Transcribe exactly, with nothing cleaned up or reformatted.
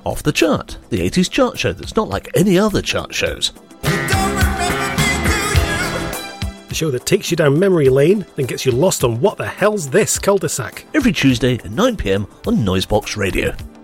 Off the Chart, the eighties chart show that's not like any other chart shows. The show that takes you down memory lane, then gets you lost on what the hell's this cul-de-sac. Every Tuesday at nine p m on Noisebox Radio.